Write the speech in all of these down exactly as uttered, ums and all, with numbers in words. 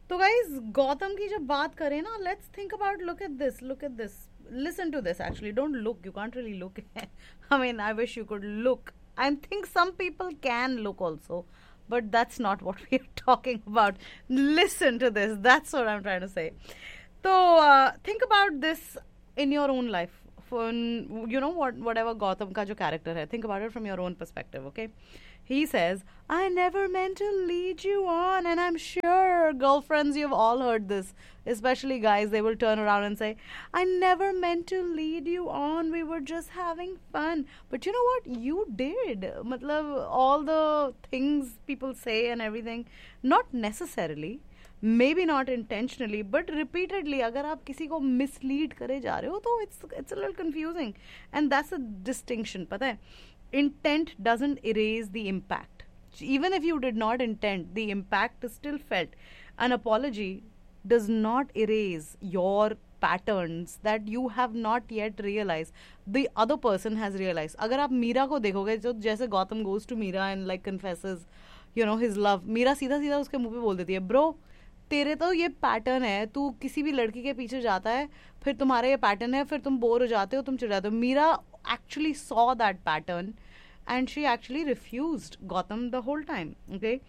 तो गाइज गौतम की जब बात करें ना, let's think about, look at this, look at this, listen to this. Actually, don't look, you can't really look. I mean, I wish you could look. I think some people can look also, but that's not what we are talking about. Listen to this, that's what I'm trying to say. So uh, think about this in your own life. For, you know what, whatever Gautam ka jo character hai, think about it from your own perspective. Okay, he says, I never meant to lead you on. And I'm sure, girlfriends, you've all heard this. Especially guys, they will turn around and say, I never meant to lead you on. We were just having fun. But you know what? You did. Matlab, all the things people say and everything, not necessarily, maybe not intentionally, but repeatedly, अगर आप किसी को mislead करे जा रहे हो, तो it's it's a little confusing. And that's a distinction, पता है? Intent doesn't erase the impact. Even if you did not intend, the impact is still felt. An apology does not erase your patterns that you have not yet realized. The other person has realized. अगर आप मीरा को देखोगे, जो जैसे Gautam goes to Meera and like confesses, you know, his love, Meera सीधा सीधा उसके मुंह पे बोल देती है, bro, तेरे तो ये पैटर्न है, तू किसी भी लड़की के पीछे जाता है, फिर तुम्हारा ये पैटर्न है, फिर तुम बोर हो जाते हो, तुम चिढ़ जाते हो. Meera actually saw that pattern and she actually refused Gautam the whole time, okay,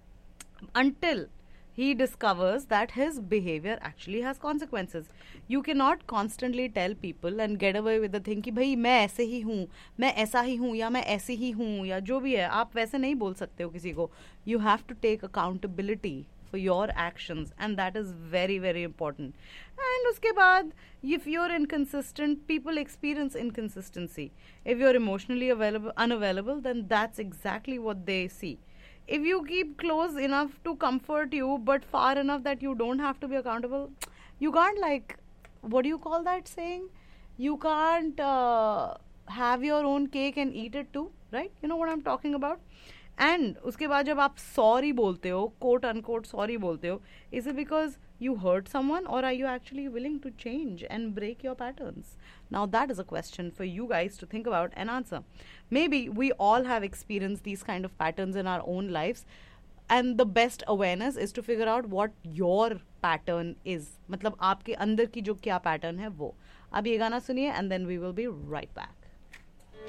until he discovers that his behavior actually has consequences. You cannot constantly tell people and get away with the thing कि भाई मैं ऐसे ही हूँ, मैं ऐसा ही हूँ, या मैं ऐसी ही हूँ, या जो भी है, आप वैसे नहीं बोल सकते हो किसी को. You have to take accountability for your actions, and that is very very important. And उसके बाद, if you're inconsistent, people experience inconsistency. If you're emotionally available, unavailable, then that's exactly what they see. If you keep close enough to comfort you, but far enough that you don't have to be accountable, you can't, like, what do you call that saying? You can't uh, have your own cake and eat it too, right? You know what I'm talking about? And उसके बाद जब आप sorry बोलते हो, quote unquote sorry बोलते हो, is it because you hurt someone, or are you actually willing to change and break your patterns? Now that is a question for you guys to think about and answer. Maybe we all have experienced these kind of patterns in our own lives, and the best awareness is to figure out what your pattern is. मतलब आपके अंदर की जो क्या pattern है वो. अब ये गाना सुनिए and then we will be right back.